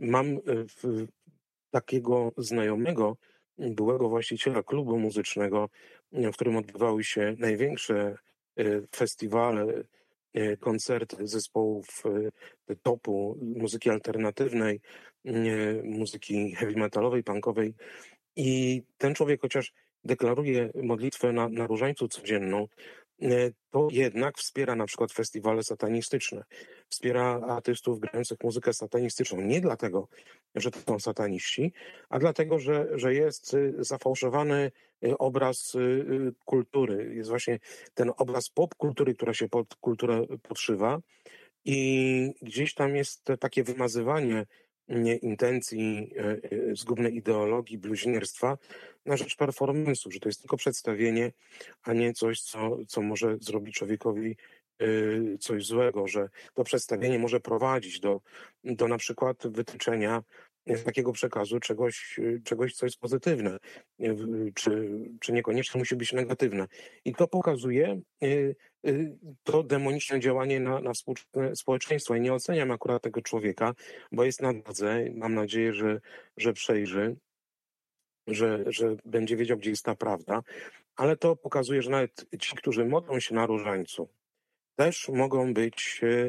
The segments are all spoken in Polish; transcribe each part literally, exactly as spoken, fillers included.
mam e, w, takiego znajomego, byłego właściciela klubu muzycznego, w którym odbywały się największe e, festiwale, e, koncerty zespołów e, topu muzyki alternatywnej, e, muzyki heavy metalowej, punkowej. I ten człowiek, chociaż deklaruje modlitwę na, na różańcu codzienną, e, to jednak wspiera na przykład festiwale satanistyczne. Wspiera artystów grających muzykę satanistyczną. Nie dlatego, że to są sataniści, a dlatego, że, że jest y, zafałszowany y, obraz y, y, kultury. Jest właśnie ten obraz popkultury, która się pod kulturę podszywa. I gdzieś tam jest takie wymazywanie nie, intencji, e, e, zgubnej ideologii, bluźnierstwa na rzecz performance'u, że to jest tylko przedstawienie, a nie coś, co, co może zrobić człowiekowi e, coś złego, że to przedstawienie może prowadzić do, do na przykład wytyczenia z takiego przekazu czegoś, e, czegoś, co jest pozytywne, e, w- czy, czy niekoniecznie musi być negatywne. I to pokazuje e, e, to demoniczne działanie na, na współczesne społeczeństwo. I nie oceniam akurat tego człowieka, bo jest na drodze. Mam nadzieję, że, że przejrzy, że, że będzie wiedział, gdzie jest ta prawda. Ale to pokazuje, że nawet ci, którzy modlą się na różańcu, też mogą być, e,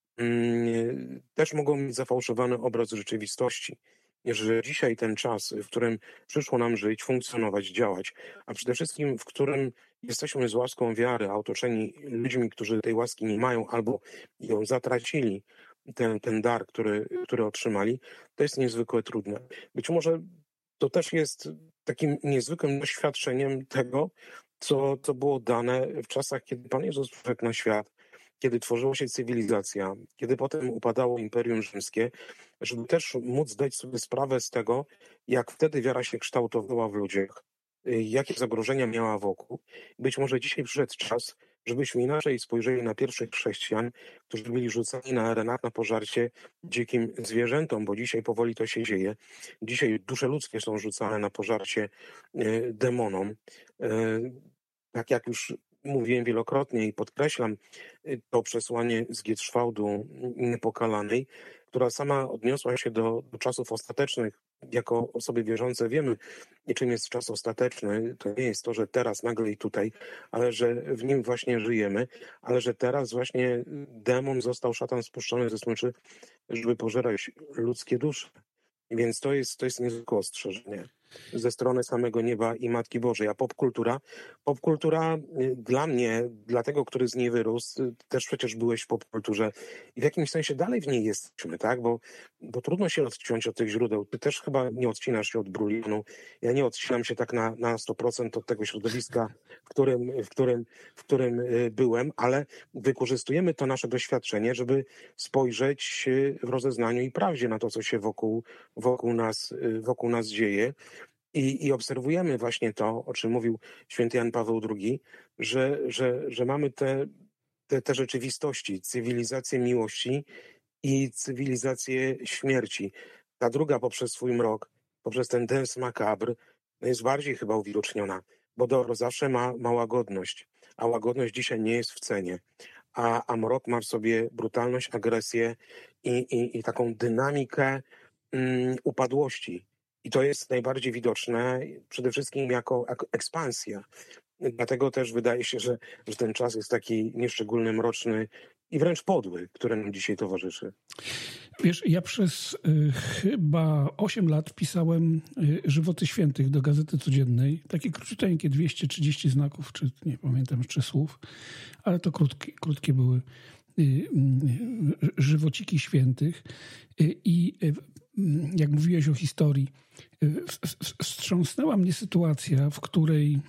mm, też mogą mieć zafałszowany obraz rzeczywistości. Że dzisiaj ten czas, w którym przyszło nam żyć, funkcjonować, działać, a przede wszystkim w którym jesteśmy z łaską wiary, a otoczeni ludźmi, którzy tej łaski nie mają albo ją zatracili, ten, ten dar, który, który otrzymali, to jest niezwykle trudne. Być może to też jest takim niezwykłym doświadczeniem tego, co, co było dane w czasach, kiedy Pan Jezus przyszedł na świat, kiedy tworzyła się cywilizacja, kiedy potem upadało Imperium Rzymskie, żeby też móc zdać sobie sprawę z tego, jak wtedy wiara się kształtowała w ludziach, y, jakie zagrożenia miała wokół. Być może dzisiaj przyszedł czas, żebyśmy inaczej spojrzeli na pierwszych chrześcijan, którzy byli rzucani na arenach na pożarcie dzikim zwierzętom, bo dzisiaj powoli to się dzieje. Dzisiaj dusze ludzkie są rzucane na pożarcie y, demonom. Y, Tak jak już mówiłem wielokrotnie i podkreślam, y, to przesłanie z Gietrzwałdu Niepokalanej, która sama odniosła się do, do czasów ostatecznych. Jako osoby wierzące wiemy, czym jest czas ostateczny. To nie jest to, że teraz, nagle i tutaj, ale że w nim właśnie żyjemy, ale że teraz właśnie demon został, szatan spuszczony ze smyczy, żeby pożerać ludzkie dusze. Więc to jest, to jest niezwykłe ostrzeżenie ze strony samego nieba i Matki Bożej. A popkultura, popkultura y, dla mnie, dla tego, który z niej wyrósł, y, też przecież byłeś w popkulturze i w jakimś sensie dalej w niej jesteśmy, tak? Bo, bo trudno się odciąć od tych źródeł. Ty też chyba nie odcinasz się od Brulianu. Ja nie odcinam się tak na, na sto procent od tego środowiska, w którym, w którym, w którym y, byłem, ale wykorzystujemy to nasze doświadczenie, żeby spojrzeć y, w rozeznaniu i prawdzie na to, co się wokół, wokół nas, y, wokół nas dzieje. I, I obserwujemy właśnie to, o czym mówił święty Jan Paweł drugi, że, że, że mamy te, te, te rzeczywistości, cywilizację miłości i cywilizację śmierci. Ta druga poprzez swój mrok, poprzez ten dens macabre, no jest bardziej chyba uwidoczniona, bo dobro zawsze ma, ma łagodność, a łagodność dzisiaj nie jest w cenie. A, a mrok ma w sobie brutalność, agresję i, i, i taką dynamikę mm, upadłości. I to jest najbardziej widoczne przede wszystkim jako, jako ekspansja. Dlatego też wydaje się, że, że ten czas jest taki nieszczególny, mroczny i wręcz podły, który nam dzisiaj towarzyszy. Wiesz, ja przez y, chyba osiem lat pisałem y, Żywoty Świętych do Gazety Codziennej. Takie króciuteńkie, dwieście trzydzieści znaków, czy nie pamiętam, czy słów, ale to krótkie, krótkie były y, y, żywociki świętych. Y, I y, jak mówiłeś o historii, y, wstrząsnęła mnie sytuacja, w której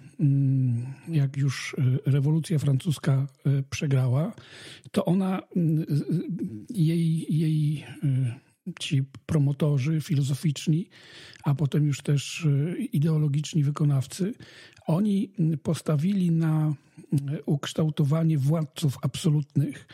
y, jak już rewolucja francuska y, przegrała, to ona, y, y, jej, jej y, ci promotorzy filozoficzni, a potem już też y, ideologiczni wykonawcy, oni postawili na y, ukształtowanie władców absolutnych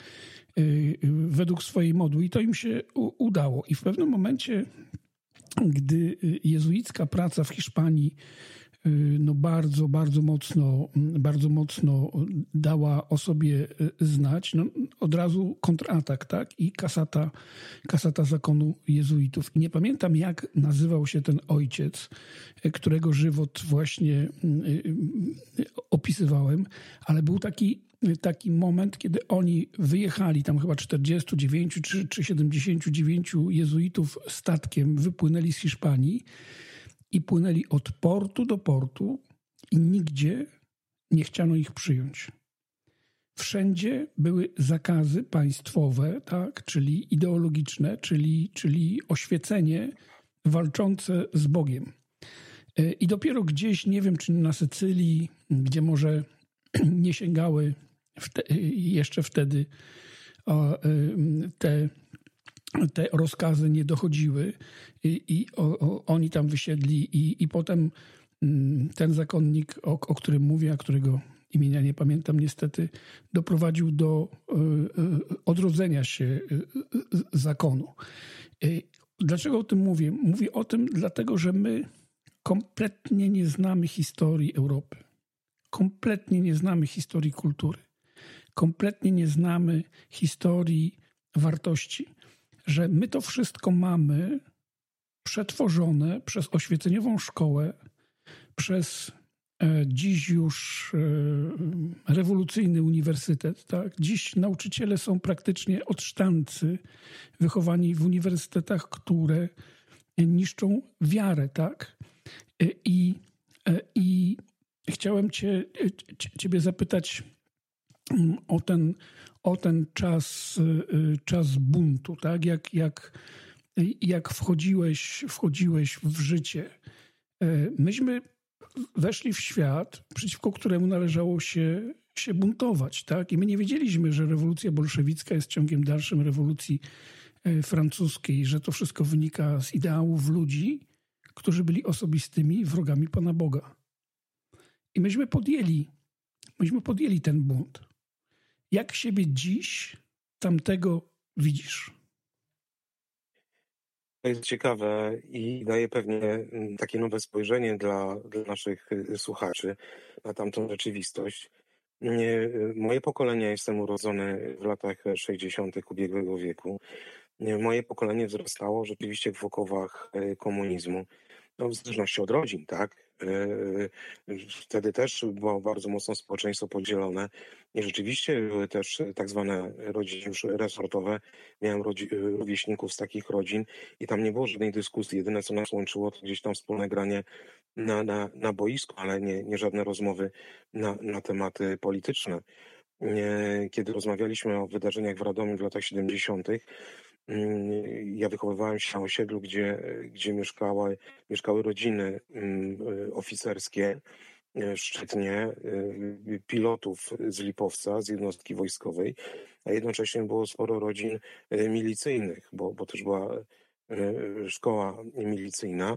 według swojej modły i to im się u- udało. I w pewnym momencie, gdy jezuicka praca w Hiszpanii no bardzo, bardzo mocno, bardzo mocno dała o sobie znać. No, od razu kontratak, tak? I kasata, kasata zakonu jezuitów. I nie pamiętam, jak nazywał się ten ojciec, którego żywot właśnie opisywałem, ale był taki, taki moment, kiedy oni wyjechali, tam chyba czterdziestu dziewięciu czy, czy siedemdziesięciu dziewięciu jezuitów statkiem wypłynęli z Hiszpanii i płynęli od portu do portu i nigdzie nie chciano ich przyjąć. Wszędzie były zakazy państwowe, tak, czyli ideologiczne, czyli, czyli oświecenie walczące z Bogiem. I dopiero gdzieś, nie wiem, czy na Sycylii, gdzie może nie sięgały wte, jeszcze wtedy te te rozkazy nie dochodziły i, i o, o, oni tam wysiedli i, i potem ten zakonnik, o, o którym mówię, a którego imienia nie pamiętam niestety, doprowadził do y, y, odrodzenia się y, y, zakonu. Y, dlaczego o tym mówię? Mówię o tym dlatego, że my kompletnie nie znamy historii Europy. Kompletnie nie znamy historii kultury. Kompletnie nie znamy historii wartości. Że my to wszystko mamy przetworzone przez oświeceniową szkołę, przez e, dziś już e, rewolucyjny uniwersytet. Tak? Dziś nauczyciele są praktycznie odszczancy wychowani w uniwersytetach, które niszczą wiarę. Tak? E, I, e, i chciałem cię, ciebie zapytać o ten, o ten czas, czas buntu, tak? Jak, jak, jak wchodziłeś, wchodziłeś w życie. Myśmy weszli w świat, przeciwko któremu należało się, się buntować, tak? I my nie wiedzieliśmy, że rewolucja bolszewicka jest ciągiem dalszym rewolucji francuskiej, że to wszystko wynika z ideałów ludzi, którzy byli osobistymi wrogami Pana Boga. I myśmy podjęli, myśmy podjęli ten bunt. Jak siebie dziś tamtego widzisz? To jest ciekawe i daje pewnie takie nowe spojrzenie dla, dla naszych słuchaczy na tamtą rzeczywistość. Moje pokolenie, jestem urodzony w latach sześćdziesiątych ubiegłego wieku. Moje pokolenie wzrastało rzeczywiście w okowach komunizmu. No, w zależności od rodzin, tak? Wtedy też było bardzo mocno społeczeństwo podzielone i rzeczywiście były też tak zwane rodziny już resortowe. Miałem rodzi- rówieśników z takich rodzin i tam nie było żadnej dyskusji. Jedyne, co nas łączyło, to gdzieś tam wspólne granie na, na, na boisku, ale nie, nie żadne rozmowy na, na tematy polityczne. Kiedy rozmawialiśmy o wydarzeniach w Radomiu w latach siedemdziesiątych, ja wychowywałem się na osiedlu, gdzie, gdzie mieszkały, mieszkały rodziny oficerskie, szczytnie, pilotów z Lipowca, z jednostki wojskowej, a jednocześnie było sporo rodzin milicyjnych, bo, bo też była szkoła milicyjna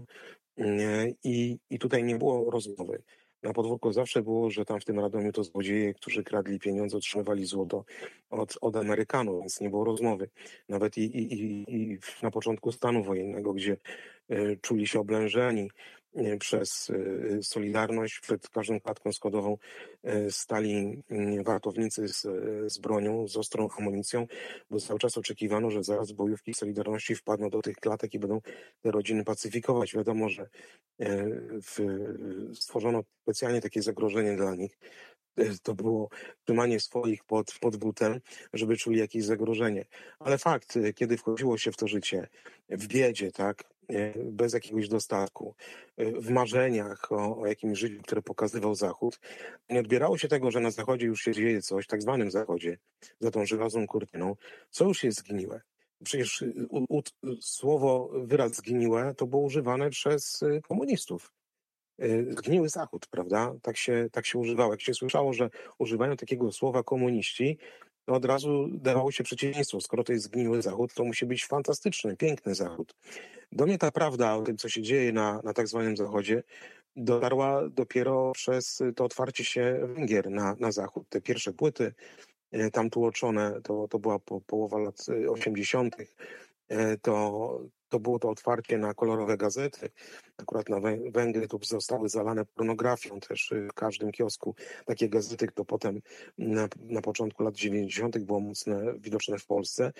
i, i tutaj nie było rozmowy. Na podwórku zawsze było, że tam w tym Radomiu to złodzieje, którzy kradli pieniądze, otrzymywali złoto od, od Amerykanów, więc nie było rozmowy. Nawet i, i, i, i na początku stanu wojennego, gdzie y, czuli się oblężeni y, przez y, Solidarność, przed każdą klatką schodową y, stali y, wartownicy z, z bronią, z ostrą amunicją, bo cały czas oczekiwano, że zaraz bojówki Solidarności wpadną do tych klatek i będą te rodziny pacyfikować. Wiadomo, że w, stworzono specjalnie takie zagrożenie dla nich. To było trzymanie swoich pod, pod butem, żeby czuli jakieś zagrożenie. Ale fakt, kiedy wchodziło się w to życie, w biedzie, tak, bez jakiegoś dostatku, w marzeniach o, o jakimś życiu, które pokazywał Zachód, nie odbierało się tego, że na Zachodzie już się dzieje coś, tak zwanym Zachodzie, za tą żelazną kurtyną, co już jest zgniłe. Przecież u, u, słowo, wyraz zgniłe to było używane przez komunistów. Zgniły Zachód, prawda? Tak się, tak się używało. Jak się słyszało, że używają takiego słowa komuniści, to od razu dawało się przeciwieństwo. Skoro to jest zgniły Zachód, to musi być fantastyczny, piękny Zachód. Do mnie ta prawda o tym, co się dzieje na, na tak zwanym Zachodzie, dotarła dopiero przez to otwarcie się Węgier na, na Zachód. Te pierwsze płyty tam tłoczone, to, to była po, połowa lat osiemdziesiątych. To, to było to otwarcie na kolorowe gazety. Akurat na Wę- Węgry to zostały zalane pornografią też y, w każdym kiosku. Takie gazety to potem na, na początku lat dziewięćdziesiątych było mocno widoczne w Polsce.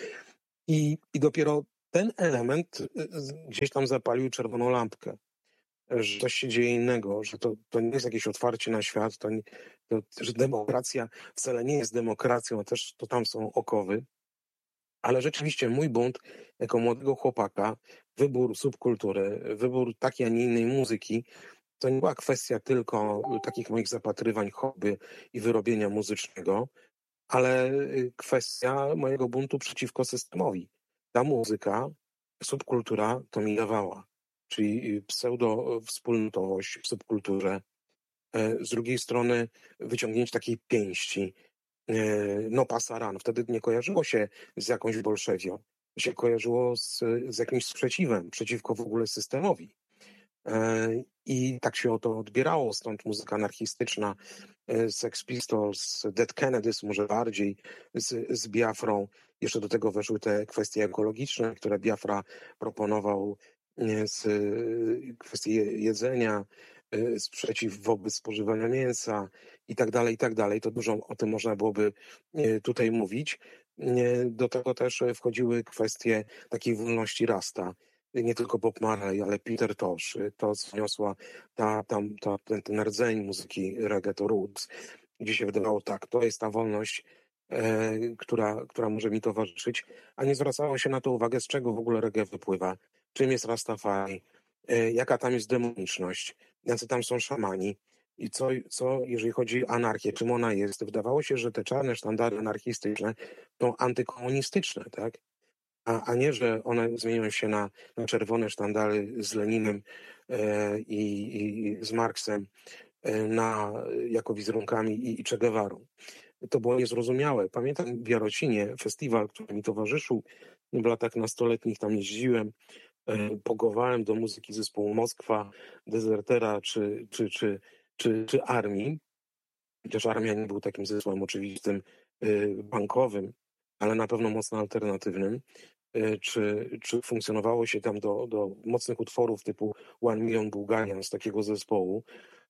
I, i dopiero ten element y, y, gdzieś tam zapalił czerwoną lampkę, że coś się dzieje innego, że to, to nie jest jakieś otwarcie na świat, to, nie, to, że demokracja wcale nie jest demokracją, a też to tam są okowy. Ale rzeczywiście mój bunt jako młodego chłopaka, wybór subkultury, wybór takiej, a nie innej muzyki, to nie była kwestia tylko takich moich zapatrywań, hobby i wyrobienia muzycznego, ale y, kwestia mojego buntu przeciwko systemowi. Ta muzyka, subkultura to mi dawała, czyli y, pseudo-wspólnotowość w subkulturze. E, Z drugiej strony wyciągnięcie takiej pięści, e, no pasaran. Wtedy nie kojarzyło się z jakąś bolszewią, to się kojarzyło z, z jakimś sprzeciwem przeciwko w ogóle systemowi. E, I tak się o to odbierało, stąd muzyka anarchistyczna, e, Sex Pistols, Dead Kennedys może bardziej, z, z Biafrą. Jeszcze do tego weszły te kwestie ekologiczne, które Biafra proponował, e, z e, kwestie je- jedzenia, e, sprzeciw wobec spożywania mięsa i tak dalej, i tak dalej. To dużo o tym można byłoby e, tutaj mówić. E, Do tego też e, wchodziły kwestie takiej wolności rasta. Nie tylko Bob Marley, ale Peter Tosh, y, to co wniosła ta, tam, ta, ten, ten rdzeń muzyki reggae to roots, gdzie się wydawało tak, to jest ta wolność, e, która, która może mi towarzyszyć, a nie zwracało się na to uwagę, z czego w ogóle reggae wypływa, czym jest Rastafari, e, jaka tam jest demoniczność, jacy tam są szamani i co, co jeżeli chodzi o anarchię, czym ona jest. Wydawało się, że te czarne sztandary anarchistyczne są antykomunistyczne, tak? A, a nie, że one zmienią się na, na czerwone sztandary z Leninem e, i, i z Marksem e, na, jako wizerunkami i, i Che Guevarą. To było niezrozumiałe. Pamiętam w Jarocinie festiwal, który mi towarzyszył. W latach nastoletnich tam jeździłem, e, pogowałem do muzyki zespołu Moskwa, Dezertera czy, czy, czy, czy, czy Armii. Chociaż Armia nie był takim zespołem oczywistym, y, punkowym, ale na pewno mocno alternatywnym. Y, Czy, czy funkcjonowało się tam do, do mocnych utworów typu One Million Bulgarian z takiego zespołu,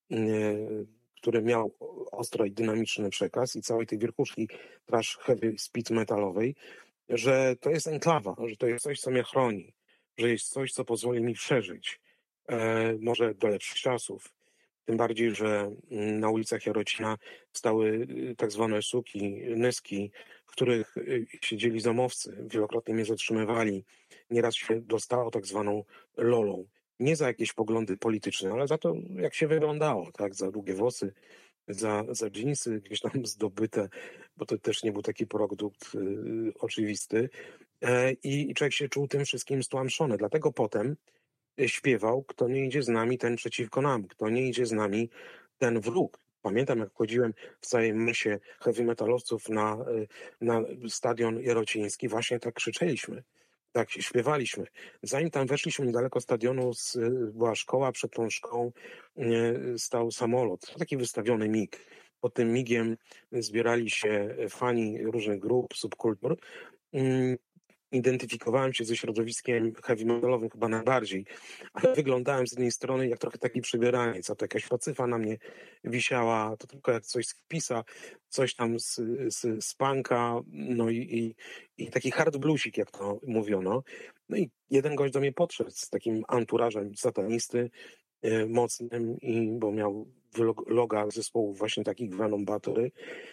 y, który miał ostro i dynamiczny przekaz i całej tej wierchuszki trash heavy speed metalowej, że to jest enklawa, że to jest coś, co mnie chroni, że jest coś, co pozwoli mi przeżyć, e, może do lepszych czasów. Tym bardziej, że mm, na ulicach Jarocina stały y, tak zwane suki, nyski, w których y, siedzieli zamowcy, wielokrotnie mnie zatrzymywali. Nieraz się dostało tak zwaną lolą. Nie za jakieś poglądy polityczne, ale za to, jak się wyglądało, tak? Za długie włosy, za, za dżinsy gdzieś tam zdobyte, bo to też nie był taki produkt y, oczywisty. E, I, I człowiek się czuł tym wszystkim stłamszony. Dlatego potem y, śpiewał, kto nie idzie z nami, ten przeciwko nam, kto nie idzie z nami, ten wróg. Pamiętam, jak chodziłem w całej mysie heavy metalowców na, y, na stadion jarociński, właśnie tak krzyczeliśmy, tak śpiewaliśmy. Zanim tam weszliśmy niedaleko stadionu, z, y, była szkoła, przed tą szkołą y, stał samolot, taki wystawiony mig. Pod tym migiem zbierali się fani różnych grup, subkultur. Mm, Identyfikowałem się ze środowiskiem heavy metalowym chyba najbardziej, ale wyglądałem z jednej strony jak trochę taki przybieraniec, a to jakaś pacyfa na mnie wisiała, to tylko jak coś z Kpisa, coś tam z, z, z punka, no i, i, i taki hard bluesik, jak to mówiono. No i jeden gość do mnie podszedł z takim anturażem satanisty, e, mocnym, i, bo miał wylog- loga zespołów właśnie takich Venom Battery.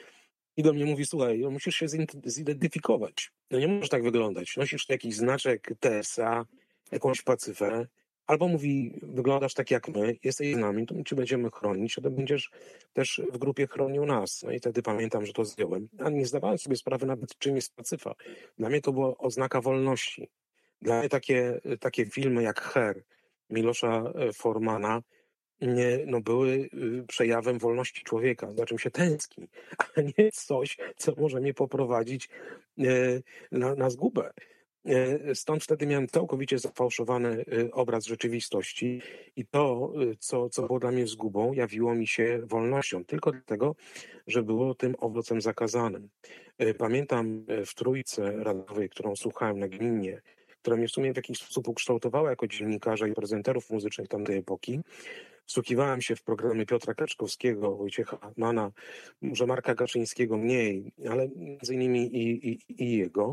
I do mnie mówi, słuchaj, no musisz się zin- zidentyfikować. No nie możesz tak wyglądać. Nosisz jakiś znaczek T S A, jakąś pacyfę, albo mówi, wyglądasz tak jak my, jesteś z nami, to my cię będziemy chronić, a ty będziesz też w grupie chronił nas. No i wtedy pamiętam, że to zdjąłem. A nie zdawałem sobie sprawy nawet, czym jest pacyfa. Dla mnie to była oznaka wolności. Dla mnie takie, takie filmy jak Her, Milosza e, Formana, nie, no były y, przejawem wolności człowieka, za czym się tęskni, a nie coś, co może mnie poprowadzić y, na, na zgubę. Y, Stąd wtedy miałem całkowicie zafałszowany y, obraz rzeczywistości i to, y, co, co było dla mnie zgubą, jawiło mi się wolnością, tylko dlatego, że było tym owocem zakazanym. Y, Pamiętam y, w Trójce Radowej, którą słuchałem na gminie, która mnie w sumie w jakiś sposób ukształtowała jako dziennikarza i prezenterów muzycznych tamtej epoki. Wsłuchiwałem się w programy Piotra Kaczkowskiego, Wojciecha Mana, może Marka Gaczyńskiego mniej, ale między innymi i, i, i jego.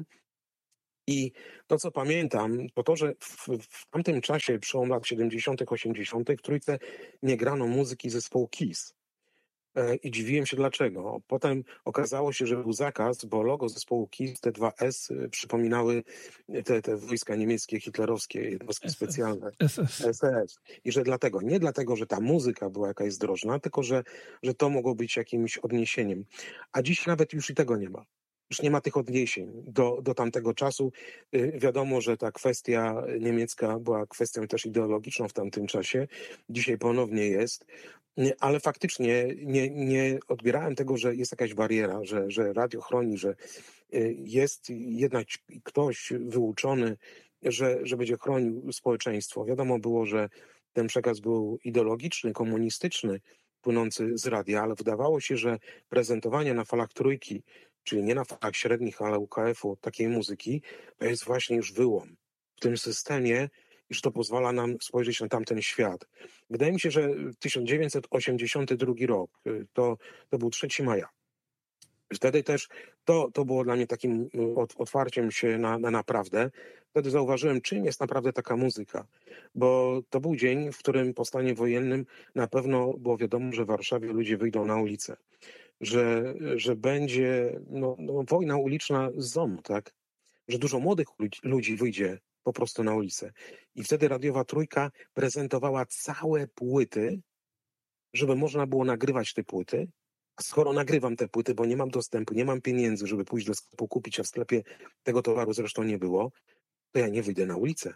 I to, co pamiętam, to to, że w, w tamtym czasie, przełom lat siedemdziesiątych, osiemdziesiątych, w Trójce nie grano muzyki zespołu Kiss. E, I dziwiłem się dlaczego. Potem okazało się, że był zakaz, bo logo zespołu Kiss, te dwa S, y, przypominały te, te wojska niemieckie, hitlerowskie, jednostki S S. specjalne. S S. S S. I że dlatego, nie dlatego, że ta muzyka była jakaś zdrożna, tylko że, że to mogło być jakimś odniesieniem. A dziś nawet już i tego nie ma. Już nie ma tych odniesień do, do tamtego czasu. Y, Wiadomo, że ta kwestia niemiecka była kwestią też ideologiczną w tamtym czasie. Dzisiaj ponownie jest. Nie, ale faktycznie nie, nie odbierałem tego, że jest jakaś bariera, że, że radio chroni, że y, jest jednak ktoś wyuczony, że, że będzie chronił społeczeństwo. Wiadomo było, że ten przekaz był ideologiczny, komunistyczny, płynący z radia, ale wydawało się, że prezentowanie na falach Trójki, czyli nie na falach średnich, ale U K F-u, takiej muzyki, to jest właśnie już wyłom w tym systemie, iż to pozwala nam spojrzeć na tamten świat. Wydaje mi się, że tysiąc dziewięćset osiemdziesiąty drugi rok, y, to, to był trzeciego maja. Wtedy też to, to było dla mnie takim y, ot- otwarciem się na, na naprawdę. Wtedy zauważyłem, czym jest naprawdę taka muzyka. Bo to był dzień, w którym po stanie wojennym na pewno było wiadomo, że w Warszawie ludzie wyjdą na ulicę. Że, że będzie no, no, wojna uliczna z ząb, tak? Że dużo młodych ludzi, ludzi wyjdzie po prostu na ulicę. I wtedy radiowa Trójka prezentowała całe płyty, żeby można było nagrywać te płyty. A skoro nagrywam te płyty, bo nie mam dostępu, nie mam pieniędzy, żeby pójść do sklepu kupić, a w sklepie tego towaru zresztą nie było, to ja nie wyjdę na ulicę.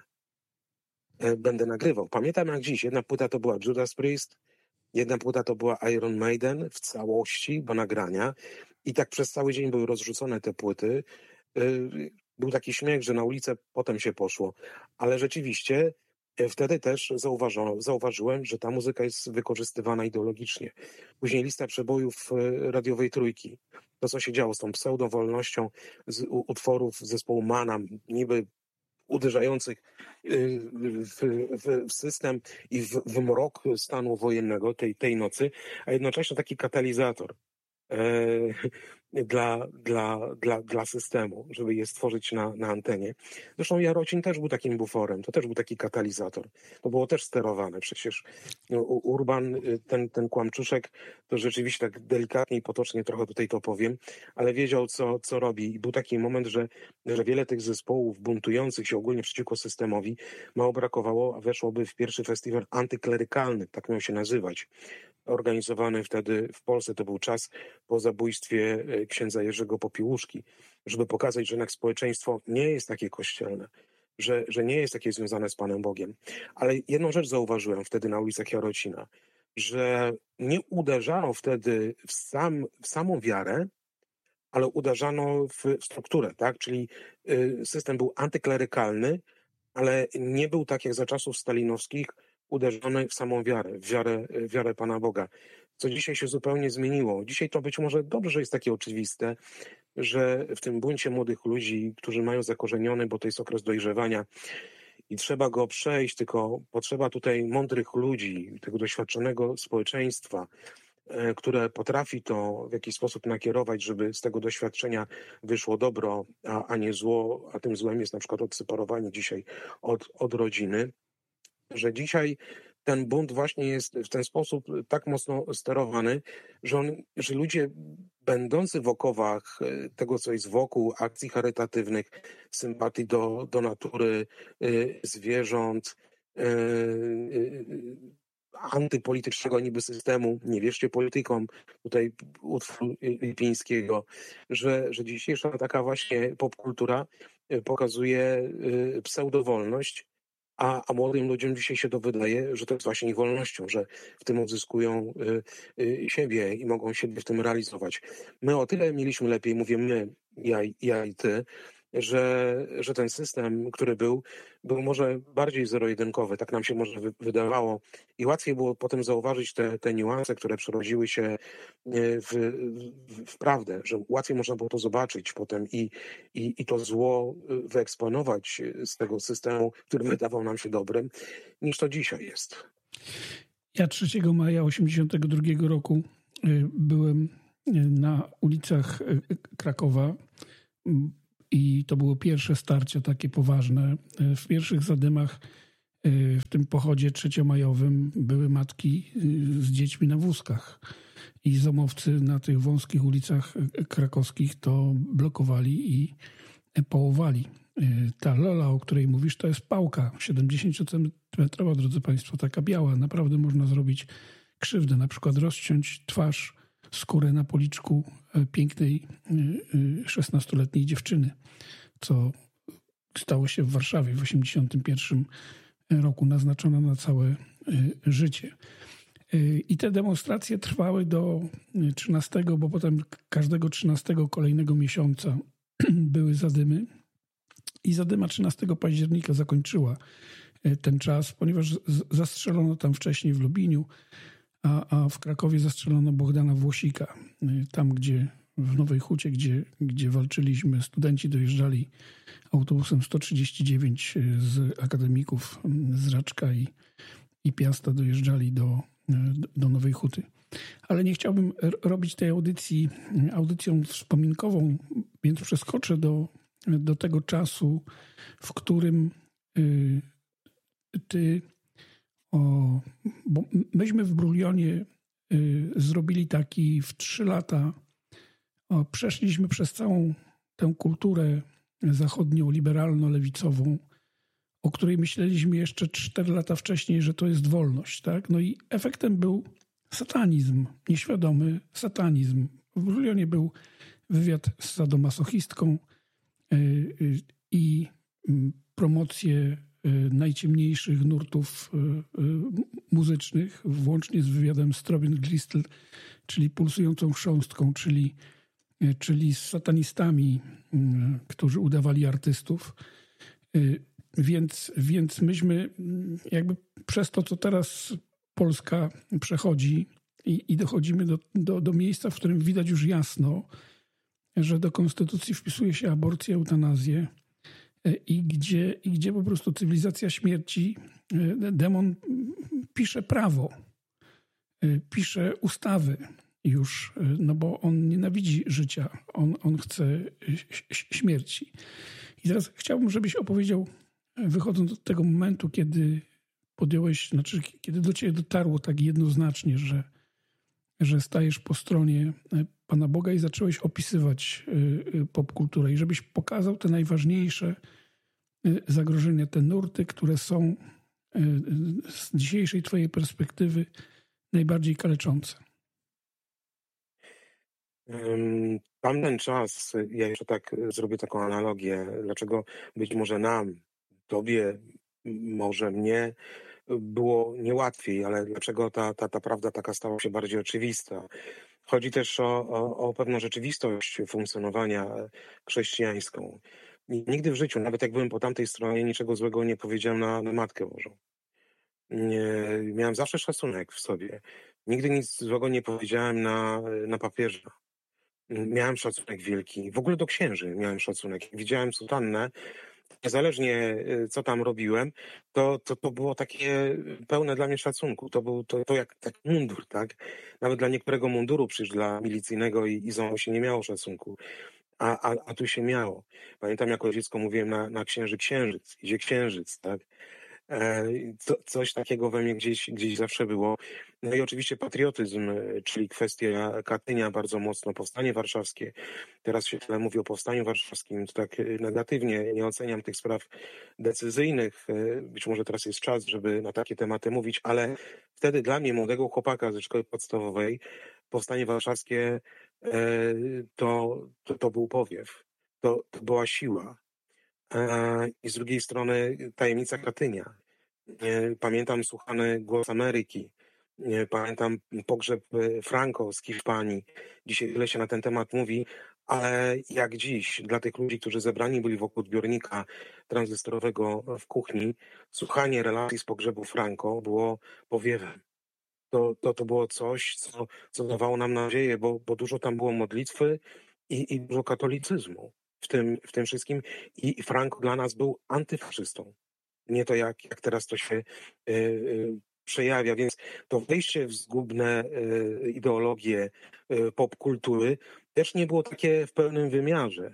E, Będę nagrywał. Pamiętam jak dziś, jedna płyta to była Judas Priest, jedna płyta to była Iron Maiden w całości, do nagrania. I tak przez cały dzień były rozrzucone te płyty. Y, Był taki śmiech, że na ulicę potem się poszło. Ale rzeczywiście y, wtedy też zauważono, zauważyłem, że ta muzyka jest wykorzystywana ideologicznie. Później lista przebojów y, radiowej Trójki. To, co się działo z tą pseudowolnością z u- utworów zespołu Mana, niby uderzających y, w, w, w system i w, w mrok stanu wojennego tej, tej nocy, a jednocześnie taki katalizator e, dla, dla, dla, dla systemu, żeby je stworzyć na, na antenie. Zresztą Jarocin też był takim buforem, to też był taki katalizator. To było też sterowane. Przecież no, U- Urban, y, ten, ten kłamczuszek, to rzeczywiście tak delikatnie i potocznie trochę tutaj to powiem, ale wiedział, co, co robi. I był taki moment, że, że wiele tych zespołów buntujących się ogólnie przeciwko systemowi mało brakowało, a weszłoby w pierwszy festiwal antyklerykalny, tak miał się nazywać. Organizowany wtedy w Polsce, to był czas po zabójstwie e, księdza Jerzego Popiłuszki, żeby pokazać, że jednak społeczeństwo nie jest takie kościelne, że, że nie jest takie związane z Panem Bogiem. Ale jedną rzecz zauważyłem wtedy na ulicach Jarocina, że nie uderzano wtedy w, sam, w samą wiarę, ale uderzano w w strukturę, tak? Czyli y, system był antyklerykalny, ale nie był tak jak za czasów stalinowskich uderzony w samą wiarę, w wiarę, w wiarę Pana Boga. Co dzisiaj się zupełnie zmieniło. Dzisiaj to być może dobrze, że jest takie oczywiste, że w tym buncie młodych ludzi, którzy mają zakorzeniony, bo to jest okres dojrzewania i trzeba go przejść, tylko potrzeba tutaj mądrych ludzi, tego doświadczonego społeczeństwa, e, które potrafi to w jakiś sposób nakierować, żeby z tego doświadczenia wyszło dobro, a, a nie zło, a tym złem jest na przykład odseparowanie dzisiaj od, od rodziny, że dzisiaj ten bunt właśnie jest w ten sposób tak mocno sterowany, że, on, że ludzie będący w okowach e, tego, co jest wokół, akcji charytatywnych, sympatii do, do natury, y, zwierząt, y, y, antypolitycznego niby systemu, nie wierzcie politykom, tutaj utwór Lipińskiego, że, że dzisiejsza taka właśnie popkultura y, pokazuje y, pseudowolność, a, a młodym ludziom dzisiaj się to wydaje, że to jest właśnie ich wolnością, że w tym odzyskują y, y, siebie i mogą siebie w tym realizować. My o tyle mieliśmy lepiej, mówię my, ja, i- ja i ty, że, że ten system, który był, był może bardziej zero-jedynkowy, tak nam się może wy- wydawało i łatwiej było potem zauważyć te, te niuanse, które przerodziły się e, w, w, w prawdę, że łatwiej można było to zobaczyć potem i, i, i to zło e, wyeksponować z tego systemu, który wydawał nam się dobrym, niż to dzisiaj jest. Ja trzeciego maja osiemdziesiątego drugiego roku y, byłem y, na ulicach y, Krakowa y, i to było pierwsze starcie takie poważne. Y, W pierwszych zadymach y, w tym pochodzie trzeciomajowym były matki y, z dziećmi na wózkach i zomowcy na tych wąskich ulicach y, krakowskich to blokowali i y, połowali. Y, Ta Lola, o której mówisz, to jest pałka siedemdziesięciocentymetrowa, drodzy Państwo, taka biała. Naprawdę można zrobić krzywdę, na przykład rozciąć twarz, skórę na policzku y, pięknej y, y, szesnastoletniej dziewczyny, co stało się w Warszawie w osiemdziesiątym pierwszym roku, naznaczona na całe y, życie. Y, I te demonstracje trwały do y, trzynastego, bo potem każdego trzynastego kolejnego miesiąca były zadymy. I zadyma trzynastego października zakończyła y, ten czas, ponieważ z- zastrzelono tam wcześniej w Lubliniu, a, a w Krakowie zastrzelono Bohdana Włosika. Y, Tam, gdzie w Nowej Hucie, gdzie, gdzie walczyliśmy, studenci dojeżdżali autobusem sto trzydzieści dziewięć y, z akademików y, z Raczka i, i Piasta dojeżdżali do, y, do Nowej Huty. Ale nie chciałbym r- robić tej audycji y, audycją wspominkową, więc przeskoczę do, do tego czasu, w którym y, ty, o, bo myśmy w Brulionie y, zrobili taki w trzy lata, o, przeszliśmy przez całą tę kulturę zachodnią, liberalno-lewicową, o której myśleliśmy jeszcze cztery lata wcześniej, że to jest wolność. Tak? No i efektem był satanizm, nieświadomy satanizm. W Brulionie był wywiad z sadomasochistką y, y, i mm, promocję y, najciemniejszych nurtów y, y, muzycznych, włącznie z wywiadem z Trobin Glistel, czyli pulsującą chrząstką, czyli, y, czyli z satanistami, y, którzy udawali artystów. Y, Więc, więc myśmy mm, jakby przez to, co teraz Polska przechodzi i, i dochodzimy do, do, do miejsca, w którym widać już jasno, że do konstytucji wpisuje się aborcję, eutanazję y, i gdzie, i gdzie po prostu cywilizacja śmierci, y, demon mm, pisze prawo, y, pisze ustawy już, y, no bo on nienawidzi życia, on, on chce y, ś- śmierci. I teraz chciałbym, żebyś opowiedział, wychodząc od tego momentu, kiedy podjąłeś, znaczy kiedy do ciebie dotarło tak jednoznacznie, że, że stajesz po stronie e, Pana Boga i zacząłeś opisywać y, y, popkulturę i żebyś pokazał te najważniejsze y, zagrożenia, te nurty, które są y, y, z dzisiejszej twojej perspektywy najbardziej kaleczące. Ym, Tamten czas, ja jeszcze tak y, zrobię taką analogię, dlaczego być może nam, tobie, m- może mnie y, było niełatwiej, ale dlaczego ta, ta, ta prawda taka stała się bardziej oczywista. Chodzi też o, o, o pewną rzeczywistość funkcjonowania e, chrześcijańską. I nigdy w życiu, nawet jak byłem po tamtej stronie, niczego złego nie powiedziałem na, na Matkę Bożą. Nie, miałem zawsze szacunek w sobie. Nigdy nic złego nie powiedziałem na, na papieża. Miałem szacunek wielki. W ogóle do księży miałem szacunek. Jak widziałem sutannę, niezależnie y, co tam robiłem, to, to, to było takie pełne dla mnie szacunku. To był to, to jak taki mundur, tak? Nawet dla niektórego munduru, przecież dla milicyjnego i, i ZOMO się nie miało szacunku. A, a, a tu się miało. Pamiętam, jako dziecko mówiłem na, na księży księżyc, idzie księżyc, tak? E, co, coś takiego we mnie gdzieś, gdzieś zawsze było. No i oczywiście patriotyzm, e, czyli kwestia Katynia bardzo mocno, powstanie warszawskie. Teraz się tyle mówi o powstaniu warszawskim, to tak e, negatywnie, nie oceniam tych spraw decyzyjnych. E, Być może teraz jest czas, żeby na takie tematy mówić, ale wtedy dla mnie, młodego chłopaka ze szkoły podstawowej, powstanie warszawskie e, to, to, to był powiew, to, to była siła. E, I z drugiej strony tajemnica Katynia. E, Pamiętam słuchany Głos Ameryki. E, Pamiętam pogrzeb e, Franco z Hiszpanii. Dzisiaj tyle się na ten temat mówi, Ale jak dziś dla tych ludzi, którzy zebrani byli wokół odbiornika tranzystorowego w kuchni, słuchanie relacji z pogrzebu Franco było powiewem. To, to, to było coś, co, co dawało nam nadzieję, bo, bo dużo tam było modlitwy i, i dużo katolicyzmu w tym, w tym wszystkim. I Franco dla nas był antyfaszystą. Nie to, jak, jak teraz to się y, y, przejawia. Więc to wejście w zgubne y, ideologie y, popkultury też nie było takie w pełnym wymiarze.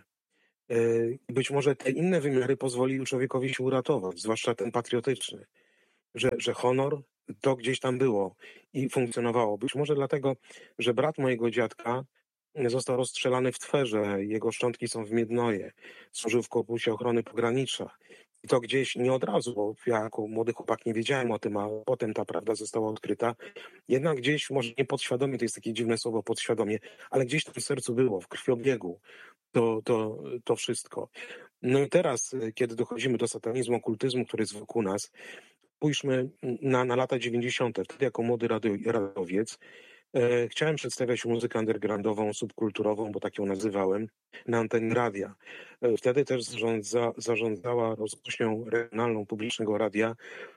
Y, być może te inne wymiary pozwoliły człowiekowi się uratować, zwłaszcza ten patriotyczny, że, że honor to gdzieś tam było i funkcjonowało. Być może dlatego, że brat mojego dziadka został rozstrzelany w Twerze, jego szczątki są w Miednoje, służył w Korpusie Ochrony Pogranicza. I to gdzieś nie od razu, bo ja jako młody chłopak nie wiedziałem o tym, a potem ta prawda została odkryta. Jednak gdzieś, może nie podświadomie, to jest takie dziwne słowo podświadomie, ale gdzieś tam w sercu było, w krwiobiegu to, to, to wszystko. No i teraz, kiedy dochodzimy do satanizmu, okultyzmu, który jest wokół nas, spójrzmy na, na lata dziewięćdziesiąte. Wtedy jako młody radio, radiowiec e, chciałem przedstawiać muzykę undergroundową, subkulturową, bo tak ją nazywałem, na antenie radia. E, wtedy też zarządza, zarządzała rozgłośnią regionalną publicznego radia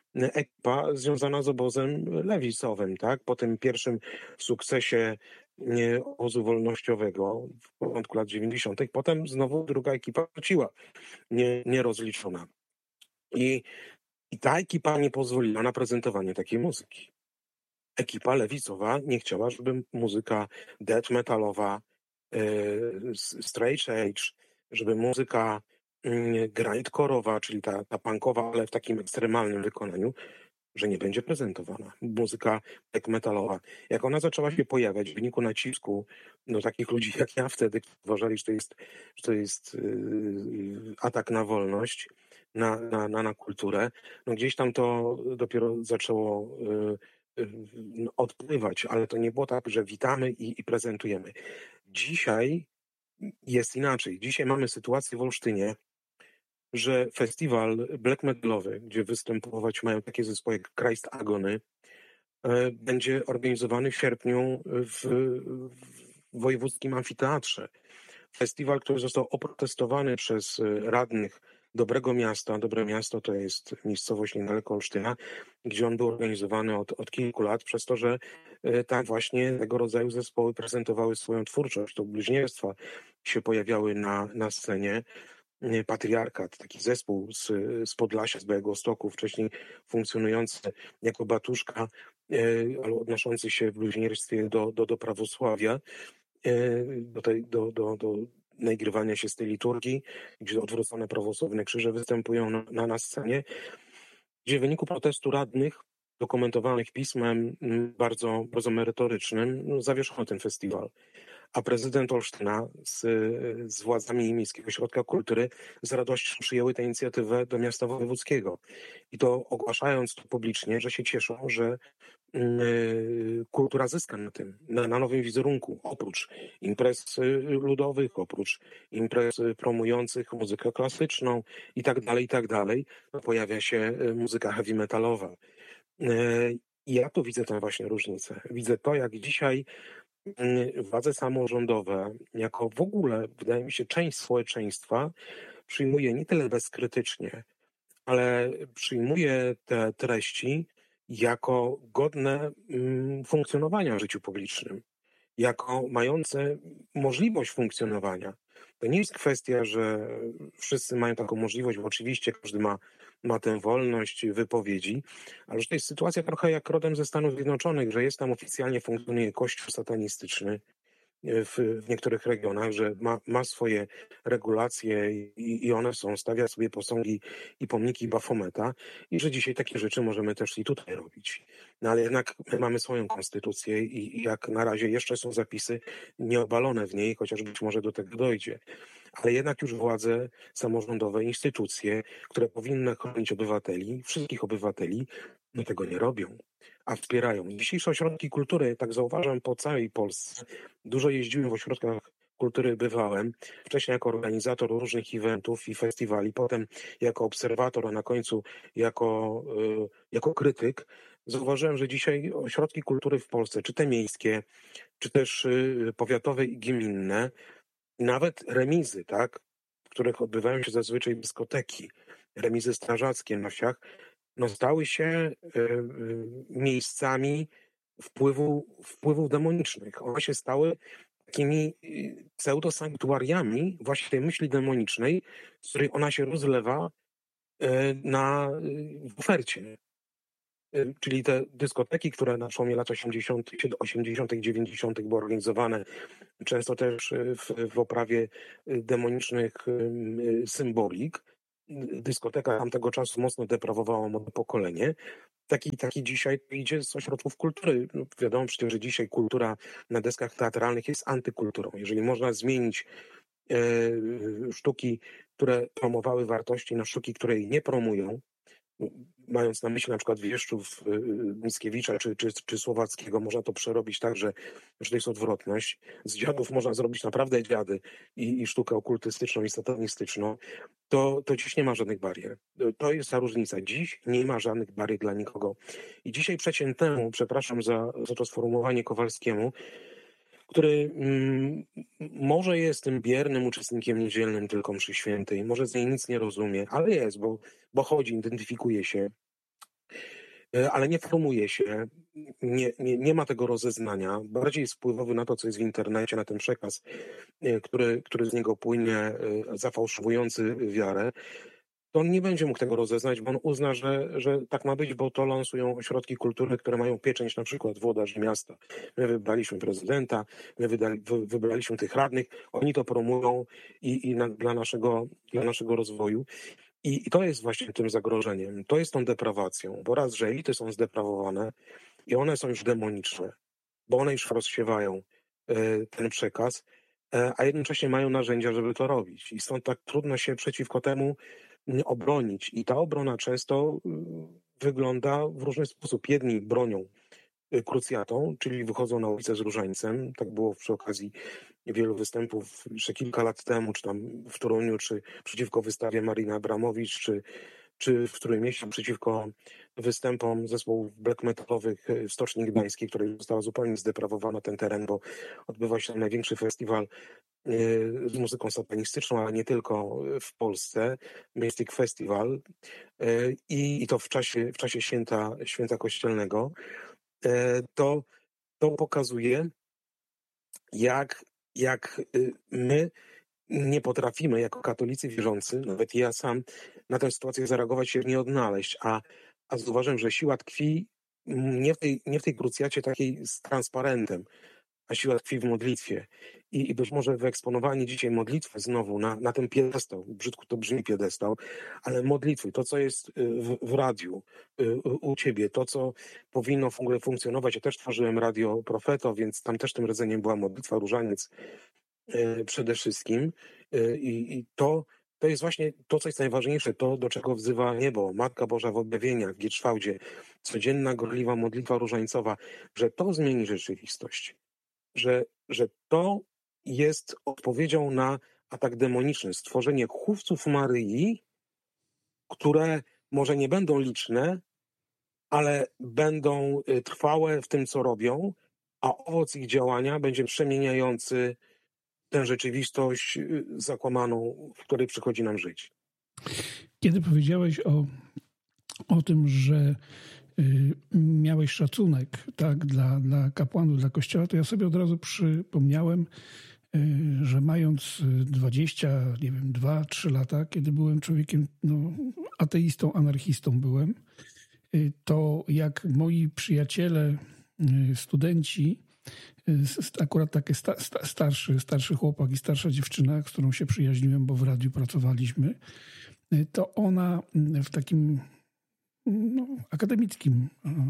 ekipa związana z obozem lewicowym, tak? Po tym pierwszym sukcesie nie, obozu wolnościowego w początku lat dziewięćdziesiątych, potem znowu druga ekipa wróciła, nie, nierozliczona. I I ta ekipa nie pozwoliła na prezentowanie takiej muzyki. Ekipa lewicowa nie chciała, żeby muzyka death metalowa, yy, straight edge, żeby muzyka yy, grindcore'owa, czyli ta, ta punkowa, ale w takim ekstremalnym wykonaniu, że nie będzie prezentowana. Muzyka death metalowa. Jak ona zaczęła się pojawiać w wyniku nacisku no, takich ludzi jak ja wtedy, którzy uważali, że to jest, że to jest yy, atak na wolność, na, na, na, na kulturę, no gdzieś tam to dopiero zaczęło y, y, no, odpływać, ale to nie było tak, że witamy i, i prezentujemy. Dzisiaj jest inaczej. Dzisiaj mamy sytuację w Olsztynie, że festiwal black metalowy, gdzie występować mają takie zespoły jak Christ Agony, y, będzie organizowany w sierpniu w, w wojewódzkim amfiteatrze. Festiwal, który został oprotestowany przez radnych Dobrego Miasta. Dobre Miasto to jest miejscowość niedaleko Olsztyna, gdzie on był organizowany od, od kilku lat, przez to, że tam właśnie tego rodzaju zespoły prezentowały swoją twórczość. To bluźnierstwa się pojawiały na, na scenie. Patriarkat, taki zespół z, z Podlasia, z Białegostoku, wcześniej funkcjonujący jako Batuszka, ale odnoszący się w bluźnierstwie do, do, do prawosławia, do, tej, do, do, do naigrywania się z tej liturgii, gdzie odwrócone prawosławne krzyże występują na, na, na scenie, gdzie w wyniku protestu radnych dokumentowanych pismem bardzo, bardzo merytorycznym no, zawieszono ten festiwal. A prezydent Olsztyna z, z władzami Miejskiego Ośrodka Kultury z radością przyjęły tę inicjatywę do miasta wojewódzkiego. I to ogłaszając to publicznie, że się cieszą, że y, kultura zyska na tym, na, na nowym wizerunku. Oprócz imprez ludowych, oprócz imprez promujących muzykę klasyczną i tak dalej, i tak dalej, no, pojawia się muzyka heavy metalowa. Y, I ja tu widzę tę właśnie różnicę. Widzę to, jak dzisiaj władze samorządowe, jako w ogóle, wydaje mi się, część społeczeństwa przyjmuje nie tyle bezkrytycznie, ale przyjmuje te treści jako godne mm, funkcjonowania w życiu publicznym, jako mające możliwość funkcjonowania. To nie jest kwestia, że wszyscy mają taką możliwość, bo oczywiście każdy ma, ma tę wolność wypowiedzi, ale że to jest sytuacja trochę jak rodem ze Stanów Zjednoczonych, że jest tam oficjalnie funkcjonuje kościół satanistyczny w, w niektórych regionach, że ma, ma swoje regulacje i, i one są, stawia sobie posągi i pomniki Bafometa i że dzisiaj takie rzeczy możemy też i tutaj robić. No ale jednak my mamy swoją konstytucję i, i jak na razie jeszcze są zapisy nieobalone w niej, chociaż być może do tego dojdzie. Ale jednak już władze samorządowe, instytucje, które powinny chronić obywateli, wszystkich obywateli, no tego nie robią, a wspierają. Dzisiejsze ośrodki kultury, tak zauważam po całej Polsce, dużo jeździłem w ośrodkach kultury, bywałem, wcześniej jako organizator różnych eventów i festiwali, potem jako obserwator, a na końcu jako, y, jako krytyk. Zauważyłem, że dzisiaj ośrodki kultury w Polsce, czy te miejskie, czy też y, powiatowe i gminne, Nawet remizy, tak, w których odbywają się zazwyczaj dyskoteki, remizy strażackie na wsiach, no stały się y, y, miejscami wpływu, wpływów demonicznych. One się stały takimi y, pseudosanktuariami właśnie tej myśli demonicznej, z której ona się rozlewa y, na, y, w ofercie. Y, Czyli te dyskoteki, które na przełomie lat osiemdziesiątych, osiemdziesiątych, dziewięćdziesiątych były organizowane, często też y, w, w oprawie y, demonicznych y, y, symbolik. Y, Dyskoteka tamtego czasu mocno deprawowała młode pokolenie. Taki, taki dzisiaj idzie z ośrodków kultury. No, wiadomo przecież, że dzisiaj kultura na deskach teatralnych jest antykulturą. Jeżeli można zmienić e, sztuki, które promowały wartości, na sztuki, które jej nie promują, mając na myśli na przykład Wieszczów, y, Mickiewicza czy, czy, czy Słowackiego, można to przerobić tak, że, że to jest odwrotność. Z dziadów można zrobić naprawdę dziady i, i sztukę okultystyczną i satanistyczną. To, to dziś nie ma żadnych barier. To jest ta różnica. Dziś nie ma żadnych barier dla nikogo. I dzisiaj przeciętnemu, przepraszam za, za to sformułowanie, Kowalskiemu, który mm, może jest tym biernym uczestnikiem niedzielnym tylko mszy świętej, może z niej nic nie rozumie, ale jest, bo, bo chodzi, identyfikuje się, e, ale nie formuje się, nie, nie, nie ma tego rozeznania, bardziej jest wpływowy na to, co jest w internecie, na ten przekaz, e, który, który z niego płynie, e, zafałszowujący wiarę. To on nie będzie mógł tego rozeznać, bo on uzna, że, że tak ma być, bo to lansują ośrodki kultury, które mają pieczęć na przykład włodarzy miasta. My wybraliśmy prezydenta, my wydali, wy, wybraliśmy tych radnych, oni to promują i, i na, dla, naszego, dla naszego rozwoju. I, I to jest właśnie tym zagrożeniem, to jest tą deprawacją, bo raz, że elity są zdeprawowane i one są już demoniczne, bo one już rozsiewają e, ten przekaz, e, a jednocześnie mają narzędzia, żeby to robić. I stąd tak trudno się przeciwko temu obronić. I ta obrona często y, wygląda w różny sposób. Jedni bronią y, krucjatą, czyli wychodzą na ulicę z różańcem. Tak było przy okazji wielu występów jeszcze kilka lat temu, czy tam w Toruniu, czy przeciwko wystawie Mariny Abramowicz, czy, czy w Trójmieście przeciwko występom zespołów black metalowych w Stoczni Gdańskiej, której została zupełnie zdeprawowano ten teren, bo odbywa się tam największy festiwal z muzyką satanistyczną, ale nie tylko w Polsce, Mystic Festival i, i to w czasie, w czasie święta, święta kościelnego, to, to pokazuje, jak, jak my nie potrafimy jako katolicy wierzący, nawet ja sam, na tę sytuację zareagować się nie odnaleźć, a, a zauważyłem, że siła tkwi nie w tej, nie w tej krucjacie takiej z transparentem, a siła tkwi w modlitwie. I, I być może wyeksponowanie dzisiaj modlitwy znowu na, na ten piedestał, brzydko to brzmi piedestał, ale modlitwy, to co jest w, w radiu, u ciebie, to co powinno w ogóle funkcjonować. Ja też tworzyłem Radio Profeto, więc tam też tym rdzeniem była modlitwa, różaniec przede wszystkim. I, i to, to jest właśnie to, co jest najważniejsze, to do czego wzywa niebo, Matka Boża w objawieniach, w Gierczwałdzie, codzienna gorliwa modlitwa różańcowa, że to zmieni rzeczywistość. Że, że to jest odpowiedzią na atak demoniczny, stworzenie chówców Maryi, które może nie będą liczne, ale będą trwałe w tym, co robią, a owoc ich działania będzie przemieniający tę rzeczywistość zakłamaną, w której przychodzi nam żyć. Kiedy powiedziałeś o, o tym, że miałeś szacunek, tak, dla, dla kapłanów, dla kościoła, to ja sobie od razu przypomniałem, że mając dwadzieścia, nie wiem, dwa, trzy lata, kiedy byłem człowiekiem, no, ateistą, anarchistą byłem, to jak moi przyjaciele, studenci, akurat taki sta, sta, starszy, starszy chłopak i starsza dziewczyna, z którą się przyjaźniłem, bo w radiu pracowaliśmy, to ona w takim no, akademickim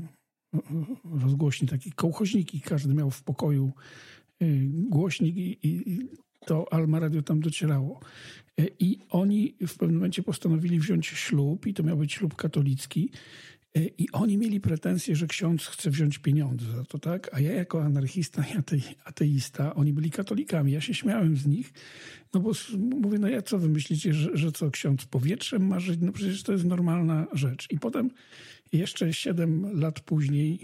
rozgłośni, taki kołchoźniki, każdy miał w pokoju głośnik i, i to Alma Radio tam docierało. I oni w pewnym momencie postanowili wziąć ślub i to miał być ślub katolicki. I oni mieli pretensje, że ksiądz chce wziąć pieniądze za to, tak? A ja jako anarchista i atei, ateista, oni byli katolikami, ja się śmiałem z nich, no bo mówię, no ja co wy myślicie, że, że co, ksiądz powietrzem ma żyć? No przecież to jest normalna rzecz. I potem jeszcze siedem lat później,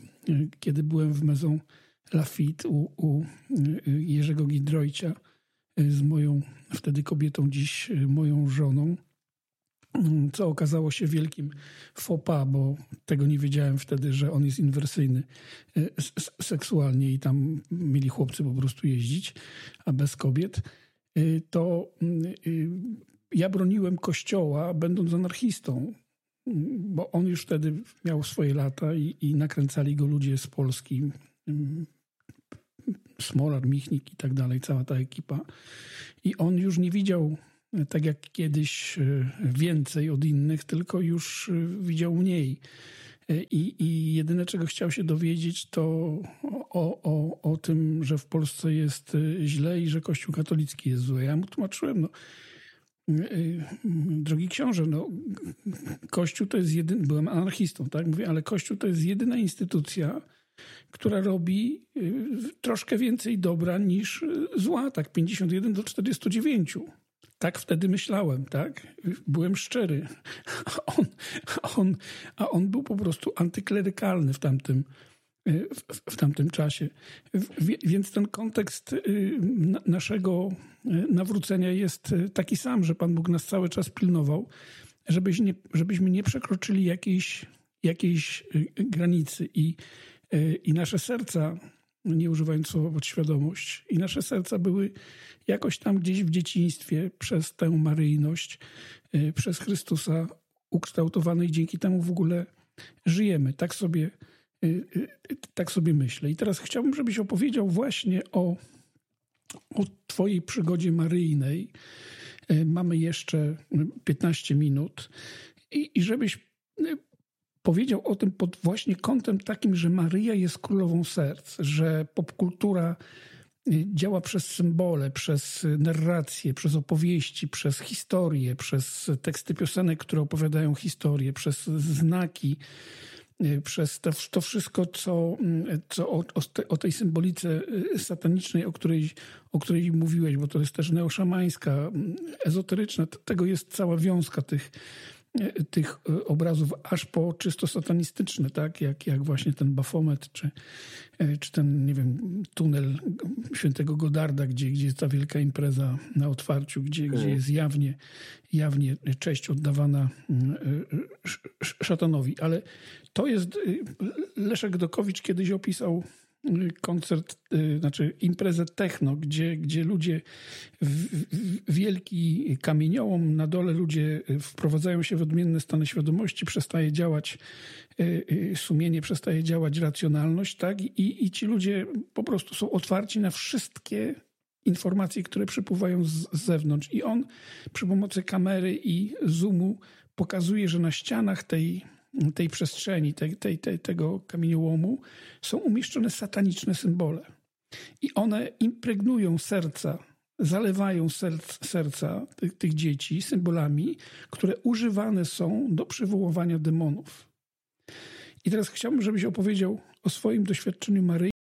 kiedy byłem w Maison Lafitte u, u Jerzego Giedroycia, z moją wtedy kobietą, dziś moją żoną, co okazało się wielkim faux pas, bo tego nie wiedziałem wtedy, że on jest inwersyjny seksualnie i tam mieli chłopcy po prostu jeździć, a bez kobiet. To ja broniłem Kościoła, będąc anarchistą, bo on już wtedy miał swoje lata i, i nakręcali go ludzie z Polski, Smolar, Michnik i tak dalej, cała ta ekipa. I on już nie widział, tak jak kiedyś, więcej od innych, tylko już widział mniej. I, i jedyne, czego chciał się dowiedzieć, to o, o, o tym, że w Polsce jest źle i że Kościół katolicki jest zły. Ja mu tłumaczyłem, no, drogi książę, no, Kościół to jest jedyny, byłem anarchistą, tak? Mówię, ale Kościół to jest jedyna instytucja, która robi troszkę więcej dobra niż zła, tak? pięćdziesiąt jeden do czterdziestu dziewięciu. Tak wtedy myślałem, tak? Byłem szczery. A on, a on, a on był po prostu antyklerykalny w tamtym, w, w tamtym czasie. Więc ten kontekst naszego nawrócenia jest taki sam, że Pan Bóg nas cały czas pilnował, żebyś nie, żebyśmy nie przekroczyli jakiejś, jakiejś granicy. I, i nasze serca, nie używając słowa podświadomość, i nasze serca były jakoś tam gdzieś w dzieciństwie przez tę maryjność, przez Chrystusa ukształtowane i dzięki temu w ogóle żyjemy. Tak sobie, tak sobie myślę. I teraz chciałbym, żebyś opowiedział właśnie o, o twojej przygodzie maryjnej. Mamy jeszcze piętnaście minut i, i żebyś powiedział o tym pod właśnie kątem takim, że Maryja jest królową serc, że popkultura działa przez symbole, przez narrację, przez opowieści, przez historię, przez teksty piosenek, które opowiadają historię, przez znaki, przez to, to wszystko, co, co o, o, te, o tej symbolice satanicznej, o której, o której mówiłeś, bo to jest też neoszamańska, ezoteryczna. Tego jest cała wiązka tych tych obrazów, aż po czysto satanistyczne, tak? Jak, jak właśnie ten Bafomet, czy, czy ten, nie wiem, tunel świętego Godarda, gdzie, gdzie jest ta wielka impreza na otwarciu, gdzie, hmm. gdzie jest jawnie, jawnie cześć oddawana szatanowi. Ale to jest, Leszek Dokowicz kiedyś opisał koncert, znaczy imprezę techno, gdzie, gdzie ludzie, w, w, wielki kamieniołom, na dole ludzie wprowadzają się w odmienne stany świadomości, przestaje działać sumienie, przestaje działać racjonalność, tak? I, i ci ludzie po prostu są otwarci na wszystkie informacje, które przypływają z, z zewnątrz. I on przy pomocy kamery i zoomu pokazuje, że na ścianach tej tej przestrzeni, tej, tej, tej, tego kamieniołomu są umieszczone sataniczne symbole. I one impregnują serca, zalewają serc, serca tych, tych dzieci symbolami, które używane są do przywoływania demonów. I teraz chciałbym, żebyś opowiedział o swoim doświadczeniu Maryi.